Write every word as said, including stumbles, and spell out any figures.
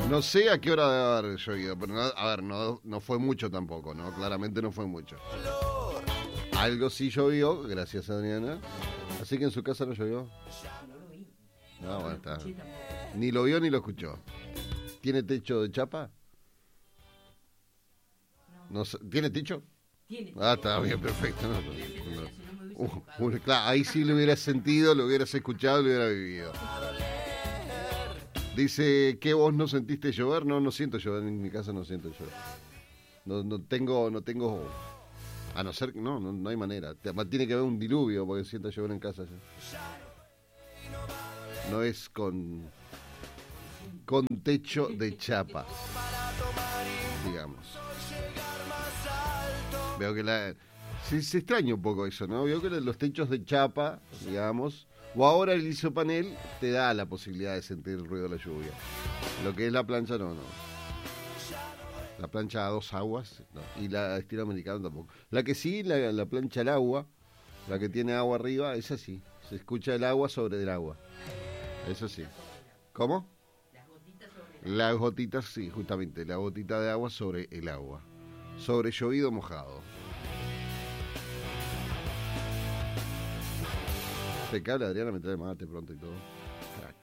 No sé a qué hora debe haber llovido, pero no, a ver, no, no fue mucho tampoco, ¿no? Claramente no fue mucho. Algo sí llovió, gracias Adriana. Así que en su casa no llovió. No lo vi. No, bueno, está. escuché tampoco. Ni lo vio ni lo escuchó. ¿Tiene techo de chapa? No sé, ¿tiene techo? Tiene. Ah, está bien, perfecto. No, no, Pero no. si no me hubiese Uh, buscado. uh, claro, ahí sí lo hubieras sentido, lo hubieras escuchado, lo hubieras vivido. Dice, ¿qué vos no sentiste llover? No, no siento llover, en mi casa no siento llover. No, no tengo, no tengo, a no ser, no, no, no hay manera. Tiene que haber un diluvio porque siento llover en casa ya. No es con, con techo de chapa, digamos. Veo que la... Se, se extraña un poco eso, ¿no? Veo que los techos de chapa, digamos, o ahora el isopanel te da la posibilidad de sentir el ruido de la lluvia. Lo que es la plancha, no, no. La plancha a dos aguas, no. Y la estilo americano tampoco. La que sí, la, la plancha al agua, la que tiene agua arriba, esa sí. Se escucha el agua sobre el agua. Eso sí. ¿Cómo? Las gotitas sobre la... Las gotitas, sí, justamente. La gotita de agua sobre el agua. Sobre llovido mojado. Te cabla, Adriana, me trae mate pronto y todo.